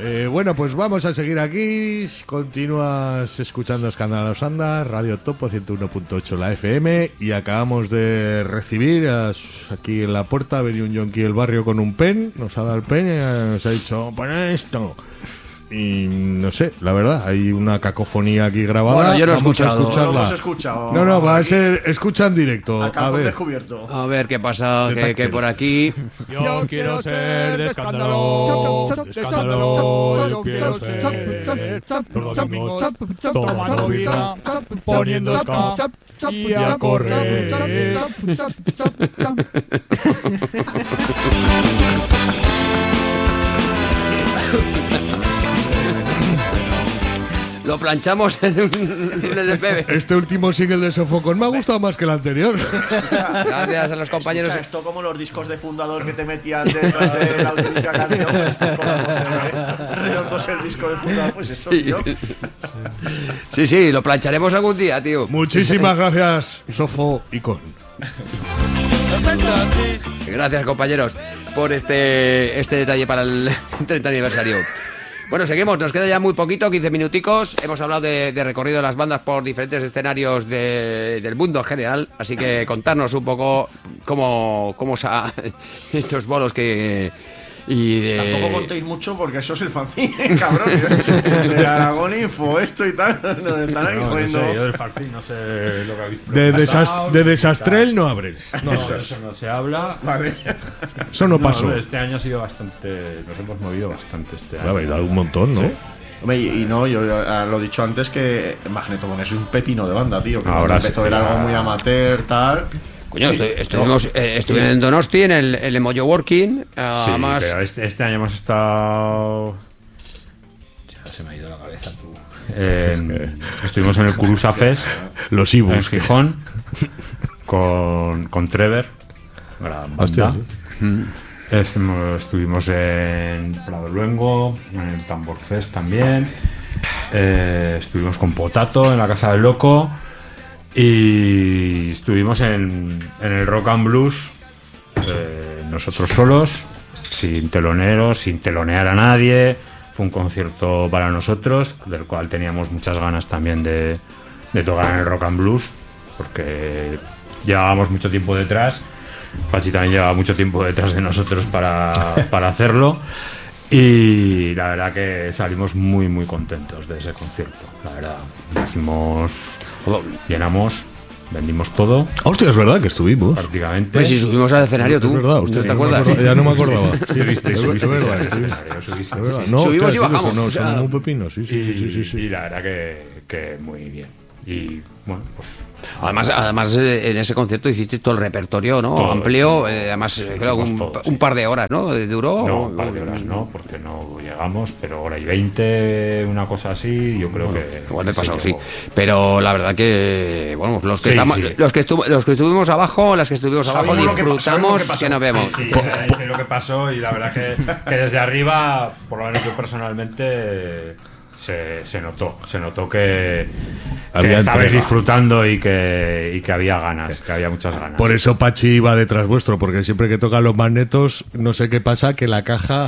Bueno, pues vamos a seguir aquí. Continúas escuchando Escándalos Anda, Radio Topo 101.8 la FM. Y acabamos de recibir aquí en la puerta. Ha venido un yonki del barrio con un pen. Nos ha dado el pen y nos ha dicho: pon esto. Y no sé, la verdad, hay una cacofonía aquí grabada. Bueno, yo no he Vamos a escuchado. escucharla. No hemos escuchado. No, va a ser escucha en directo. A A calzón ver. descubierto. A ver qué pasa, que por aquí. Yo quiero ser de escándalo, yo quiero ser todos los amigos tomando birra, poniendo ska y a correr. Lo planchamos en el LPB. Este último single de Sofocón me ha gustado más que el anterior. Gracias a los compañeros. Escucha, esto como los discos de fundador que te metían detrás de la auténtica canción. Pues, como se ve el disco de fundador, pues eso, tío. Sí, lo plancharemos algún día, tío. Muchísimas gracias, Sofo y Con. Gracias, compañeros, por este detalle para el 30 aniversario. Bueno, seguimos, nos queda ya muy poquito, 15 minuticos. Hemos hablado de recorrido de las bandas por diferentes escenarios del mundo en general. Así que contarnos un poco cómo estos bolos que... Tampoco contéis mucho porque eso es el fanzine, cabrón. De Aragón Info, esto y tal. Nos están ahí jodiendo. No sé, yo del fanzine no sé lo que habéis De preguntado, Desastrel no abres. No, eso no se habla. Vale. Eso no pasó. Hombre, este año ha sido bastante. Nos hemos movido bastante este año. Me habéis dado un montón, ¿no? Sí. Hombre, y no, yo lo he dicho antes que Magnetophone es un pepino de banda, tío. Que Ahora empezó sí, era ya. algo muy amateur, tal. Coño, estuve en Donosti, en el Emojo Working. Sí, Además, pero este año hemos estado. Ya se me ha ido la cabeza, tú. Estuvimos en el Curusa Fest, Los en Ibus. Gijón, con Trevor, gran Hostia, banda. Estuvimos en Prado Luengo, en el Tambor Fest también. Estuvimos con Potato en la Casa del Loco. Y estuvimos en el Rock and Blues, nosotros solos, sin teloneros, sin telonear a nadie. Fue un concierto para nosotros, del cual teníamos muchas ganas también de tocar en el Rock and Blues, porque llevábamos mucho tiempo detrás. Pachi también llevaba mucho tiempo detrás de nosotros para hacerlo. Y la verdad que salimos muy muy contentos de ese concierto. La verdad, llenamos, vendimos todo Hostia, es verdad que estuvimos. prácticamente. pues si subimos al escenario, tú. Es verdad, usted ¿Te acuerdas? Ya no me acordaba. Subiste Es en verdad, el sí. escenario, subiste. Es verdad. Sí. No, Subimos hostia, y bajamos, No, o sea, son muy pepinos, sí. Y la verdad que muy bien. Y bueno, pues Además en ese concierto hiciste todo el repertorio, ¿no? Todo, amplio, sí. además creo que Hicimos todo, sí. un par de horas, ¿no? ¿Duró? no, un par de horas no, porque no llegamos, pero hora y 20, una cosa así, yo creo que Igual me he se pasado, sí. llegó. Pero la verdad que, bueno, los que Sí, estamos, sí. los que estuvimos abajo, las que estuvimos abajo, Sabemos lo que disfrutamos pasó. que nos vemos. Sí, sé lo que pasó y la verdad que desde arriba, por lo menos yo personalmente, se notó que Había estabais entrega. disfrutando y que había ganas, que había muchas ganas. Por eso Pachi iba detrás vuestro, porque siempre que tocan los magnetos, no sé qué pasa, que la caja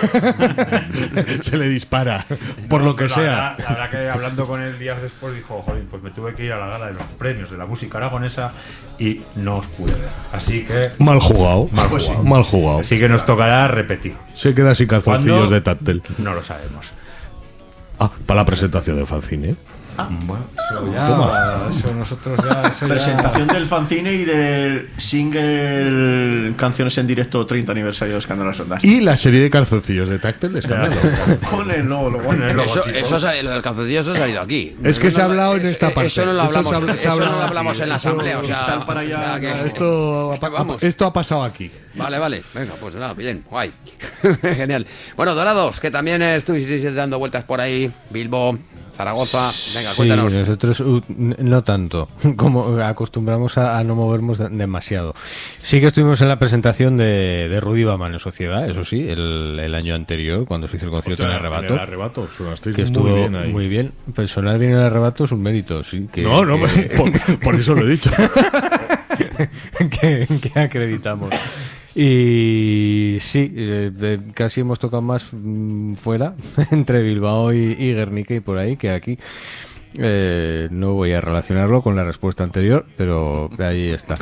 se le dispara, por lo que La sea. verdad que hablando con él días después dijo, joder, pues me tuve que ir a la gala de los premios de la música aragonesa y no os pude ver. Así que Mal jugado. Mal jugado. Así que nos tocará repetir. Se queda sin calzoncillos ¿Cuándo? de táctil. No lo sabemos. Ah, para la presentación del fanzine. Bueno, eso nosotros ya... Eso Presentación del fanzine y del single Canciones en Directo 30 aniversario de Escándalos Ondas. Y la serie de calzoncillos de táctil de escándalo. Con el logo. Lo del calzoncillo eso ha salido aquí. Es que se ha hablado en esta parte. Eso no lo Eso hablamos, se habla- se eso no habla lo hablamos aquí. en la Eso asamblea, o sea, está para allá, o sea que- Vamos. Esto ha pasado aquí. Vale, venga, pues nada, bien, guay. Genial. Bueno, Dorados, que también estuvisteis dando vueltas por ahí, Bilbo, Zaragoza, venga, cuéntanos. Sí, nosotros no tanto, como acostumbramos a no movernos demasiado. Sí que estuvimos en la presentación de Rudy Baman en Sociedad, eso sí, el año anterior, cuando se hizo el concierto en Arrebato. En el Arrebato, sonasteis Que estuvo muy bien ahí. muy bien. Personal bien en el Arrebato es un mérito, sí. Que, No, que- por eso lo he dicho. que acreditamos. Y sí, casi hemos tocado más fuera, entre Bilbao y Guernica y por ahí, que aquí. No voy a relacionarlo con la respuesta anterior, pero ahí está.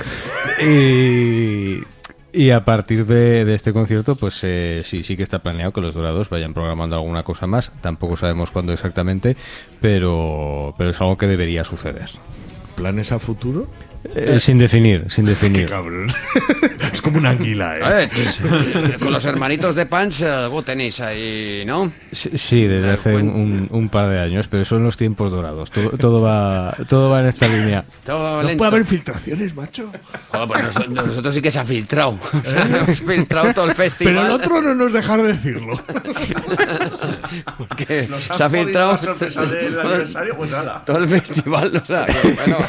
Y a partir de este concierto, pues sí que está planeado que los Dorados vayan programando alguna cosa más. Tampoco sabemos cuándo exactamente, pero es algo que debería suceder. ¿Planes a futuro? Sin definir. Qué cabrón. Es como una anguila, A ver, con los hermanitos de Punch algo tenéis ahí, ¿no? Sí, desde hace un par de años, pero son los tiempos dorados. Todo va en esta línea. Todo ¿No lento. puede haber filtraciones, macho? Joder, pues nosotros sí que se ha filtrado. O sea, hemos filtrado todo el festival. Pero el otro no nos deja decirlo. Porque Nos se ha han jodido filtrado la sorpresa del aniversario, pues nada. todo el festival. O sea, que, bueno.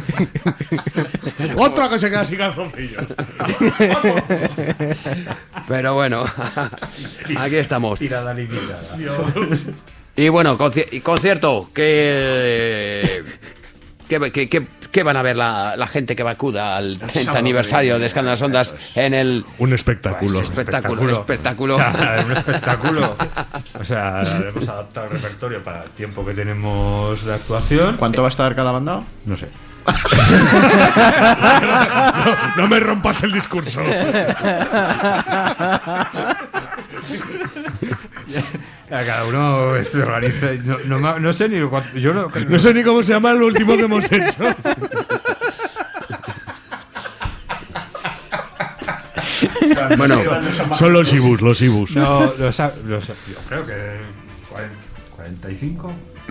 Otra que se queda sin calzoncillos. Pero bueno, aquí estamos. Tirada limitada. Y bueno, concierto, ¿qué van a ver la gente que va acuda al 30 aniversario de Escándalos Ondas en el... Un espectáculo. Espectáculo. O sea, un espectáculo. O sea, hemos adaptado el repertorio para el tiempo que tenemos de actuación. ¿Cuánto va a estar cada banda? No sé. No me rompas el discurso. Cada uno se organiza. No sé ni cuánto. Yo No sé ni cómo se llama lo último que hemos hecho. Bueno, Son los ibus. No, yo creo que 45.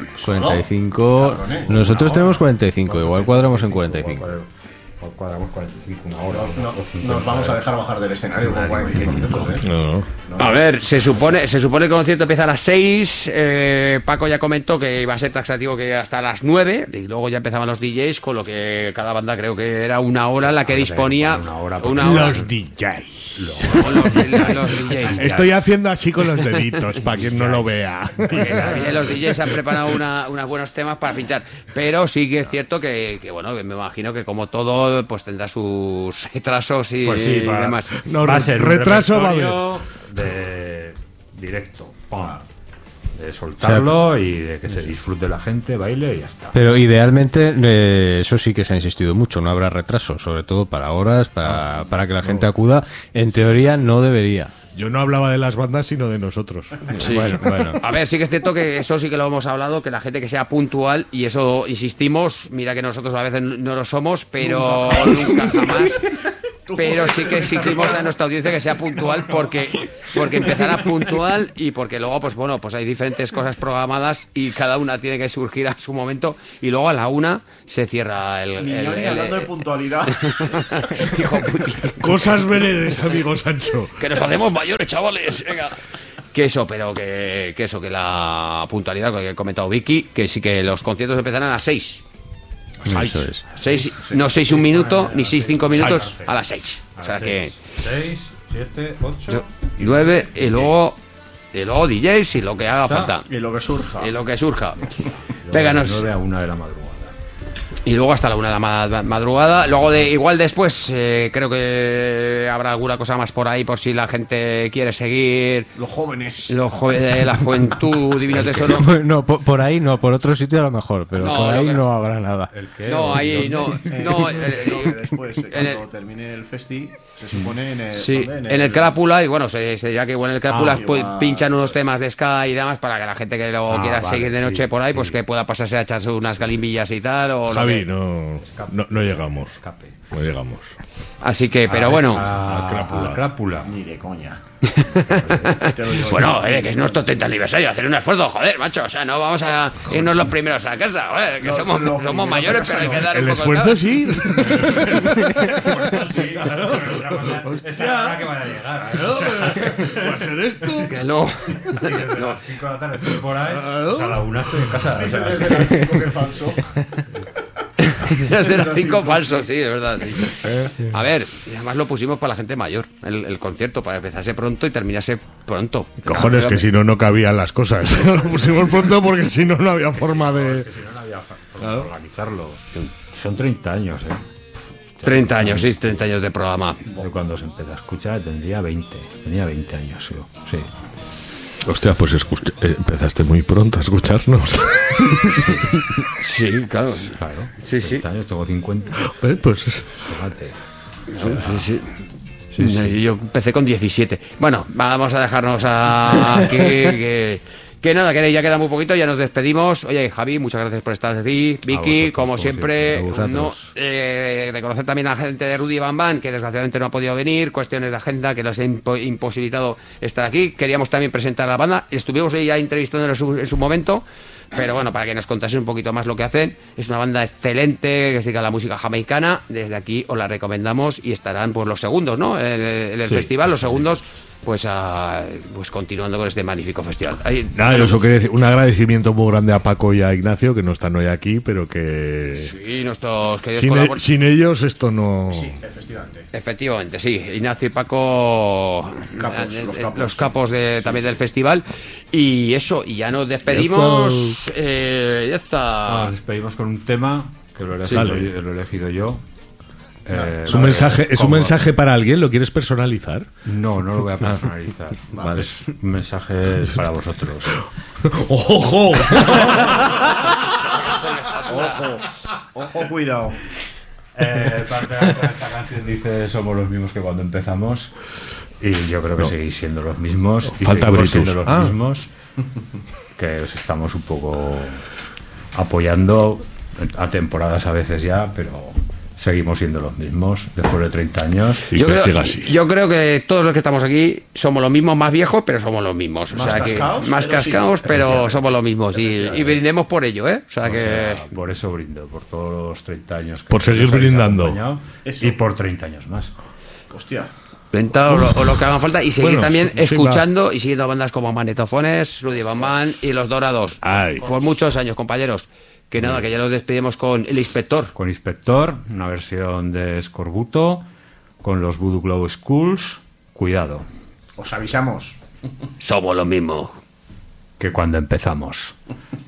45. Nosotros tenemos 45, igual cuadramos en 45. Cuadramos 45, una hora. Nos vamos a dejar bajar del escenario con 45 minutos, ¿eh? No. a ver, se supone que el concierto empieza a las 6. Paco ya comentó que iba a ser taxativo que hasta las 9. Y luego ya empezaban los DJs, con lo que cada banda creo que era una hora la que disponía. Una hora. Los DJs. Los DJs. Estoy haciendo así con los deditos para quien no lo vea. Porque los DJs han preparado unos buenos temas para pinchar. Pero sí que es cierto que bueno, que me imagino que como todo, pues tendrá sus retrasos y, Pues sí, y demás. No, va a ser retraso va a haber. de directo, de soltarlo y de que se disfrute la gente, baile y ya está. Pero idealmente, eso sí que se ha insistido mucho, no habrá retraso, sobre todo para horas, para que la gente acuda. En teoría no debería. Yo no hablaba de las bandas, sino de nosotros. Sí. Bueno. A ver, sí que es cierto que eso sí que lo hemos hablado, que la gente que sea puntual, y eso insistimos, mira que nosotros a veces no lo somos, pero nunca jamás. Pero sí que exigimos a nuestra audiencia que sea puntual porque empezará puntual y porque luego, pues bueno, pues hay diferentes cosas programadas y cada una tiene que surgir a su momento y luego a la 1 se cierra Hablando de puntualidad. Hijo puti. Cosas veredes, amigo Sancho. Que nos hacemos mayores, chavales. Venga. Que eso, pero que la puntualidad que he comentado Vicky, que sí que los conciertos empezarán a las 6. Eso es. 6, no 6 un minuto, ni 6 5 minutos, a las 6. O sea que 6, 7, 8, 9 y luego DJs y lo que haga falta. Y lo que surja. Y lo que surja. Péganos. 9 a 1 de la madrugada. Y luego hasta la 1 de la madrugada. Luego igual después creo que habrá alguna cosa más por ahí por si la gente quiere seguir. Los jóvenes. La juventud, divino tesoro. No, por ahí no, por otro sitio a lo mejor, pero No, por ahí lo que- no habrá nada. ¿El qué? No, ahí no. No, Que después, en cuando termine el festi, se supone en el. sí, ¿dónde? en el Crápula, y bueno, se dirá que igual en el Crápula igual. pinchan unos temas de ska y demás para que la gente que lo quiera vale, seguir de noche sí, por ahí, pues sí. que pueda pasarse a echarse unas galimbillas y tal. O lo Javi, que- no llegamos. Escape. No llegamos. Así que, pero bueno. Al crápula. Ni de coña. Bueno, que es nuestro 30 aniversario, hacer un esfuerzo, joder, macho. O sea, no vamos a irnos los primeros a casa, joder, que somos mayores, pero hay que dar El un poco esfuerzo sí. Esa hora que van a llegar. ¿Va a ser esto? Que no. Sí, desde las 5 de la tarde estoy por ahí. O sea, a la 1 estoy en casa. O sea, Desde las 5 que falso. Desde las 5 falsos, sí, es verdad. Sí. A ver, y además lo pusimos para la gente mayor, el concierto, para empezarse pronto y terminarse pronto. Cojones, que si no, no cabían las cosas. Lo pusimos pronto porque si no, no había forma de. que si no, no había forma de organizarlo. Son 30 años, 30 años, sí, 30 años de programa. Yo cuando se empezó a escuchar tenía 20 años yo, sí. Hostia, pues empezaste muy pronto a escucharnos. Sí, claro. Claro, Sí, sí. 30 años, tengo 50. Pues Fíjate. Sí. Yo empecé con 17. Bueno, vamos a dejarnos aquí. Que nada, que ya queda muy poquito, ya nos despedimos. Oye, Javi, muchas gracias por estar aquí. Vicky, como siempre, reconocer también a la gente de Rudy Bam Bam, que desgraciadamente no ha podido venir, cuestiones de agenda que les ha imposibilitado estar aquí. Queríamos también presentar a la banda, estuvimos ahí ya entrevistándolos en su momento, pero bueno, para que nos contasen un poquito más lo que hacen. Es una banda excelente que se dedica a la música jamaicana. Desde aquí os la recomendamos y estarán pues los segundos, ¿no? En el festival, los segundos. Pues continuando con este magnífico festival. Nada, eso quería decir, un agradecimiento muy grande a Paco y a Ignacio, que no están hoy aquí, pero que... Sí, nuestros queridos sin ellos esto no... Sí, efectivamente. Efectivamente, sí. Ignacio y Paco, los capos también del festival. Y eso, y ya nos despedimos. Ya está. Nos despedimos con un tema que lo he elegido yo. ¿Es un mensaje para alguien? ¿Lo quieres personalizar? No lo voy a personalizar. Vale. Es un mensaje para vosotros. ¡Ojo! Ojo, cuidado. Parte de esta canción dice: somos los mismos que cuando empezamos. Y yo creo que seguís siendo los mismos. Y Falta seguimos Brutus. siendo los mismos. Que os estamos un poco apoyando a temporadas a veces ya, pero seguimos siendo los mismos después de 30 años. Y yo, que creo, siga así. yo creo que todos los que estamos aquí somos los mismos, más viejos, pero somos los mismos. O Más sea cascaos, que más pero cascaos, sí. pero somos los mismos. Y brindemos por ello, ¿eh? O sea que... Por eso brindo, por todos los 30 años que Por seguir nos habéis brindando. acompañado, Eso. y por 30 años más. Hostia. o lo que haga falta y seguir Bueno, también sí, escuchando y siguiendo bandas como Magnetofones, Rudy Bam Bam y Los Dorados. Ay. Por muchos años, compañeros. Que nada, que ya nos despedimos con El Inspector. Con Inspector, una versión de Scorbuto, con los Voodoo Glow Skulls. Cuidado, Os avisamos. Somos lo mismo. que cuando empezamos.